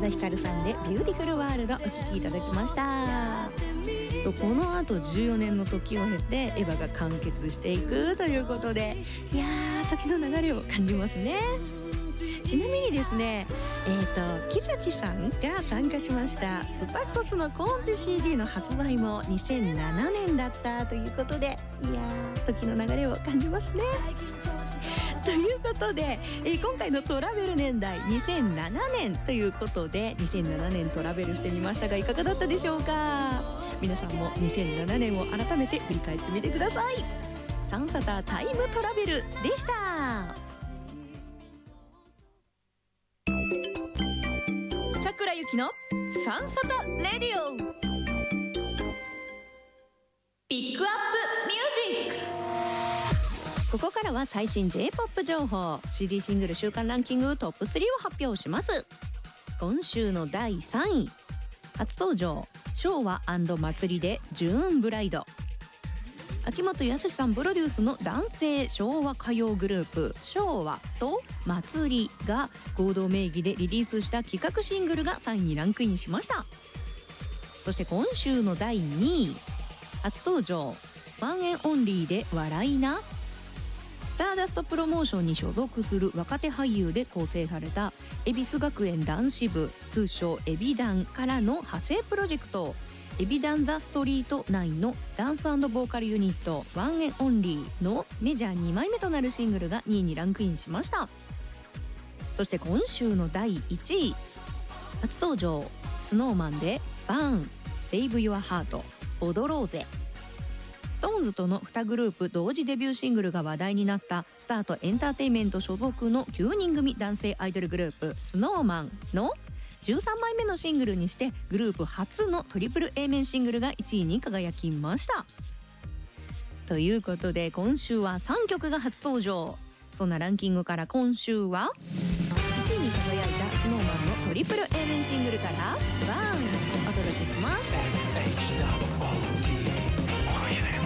田ヒカルさんでビューティフルワールドお聴きいただきました。この後14年の時を経てエヴァが完結していくということで、いやー時の流れを感じますね。ちなみにですね、木立さんが参加しましたスパコスのコンペ CD の発売も2007年だったということで、いやー時の流れを感じますね。ということで、今回のトラベル年代2007年ということで2007年トラベルしてみましたがいかがだったでしょうか。皆さんも2007年を改めて振り返ってみてください。サンサタタイムトラベルでした。桜ゆきのサンサタレディオピックアップミュージック。ここからは最新 J-POP 情報、 CD シングル週間ランキングトップ3を発表します。今週の第3位、初登場昭和&祭りでジューンブライド。秋元康さんプロデュースの男性昭和歌謡グループ昭和と祭りが合同名義でリリースした企画シングルが3位にランクインしました。そして今週の第2位、初登場ワンエンオンリーで笑いな。スターダストプロモーションに所属する若手俳優で構成された恵比寿学園男子部通称エビダンからの派生プロジェクトエビダンザストリート9のダンス&ボーカルユニットワンエンオンリーのメジャー2枚目となるシングルが2位にランクインしました。そして今週の第1位、初登場 SnowMan でバーン Save Your Heart 踊ろうぜ。SixTONES との2グループ同時デビューシングルが話題になったスタートエンターテインメント所属の9人組男性アイドルグループ SnowMan の13枚目のシングルにしてグループ初のトリプル A 面シングルが1位に輝きました。ということで今週は3曲が初登場。そんなランキングから今週は1位に輝いた SnowMan のトリプル A 面シングルからバーンをお届けします。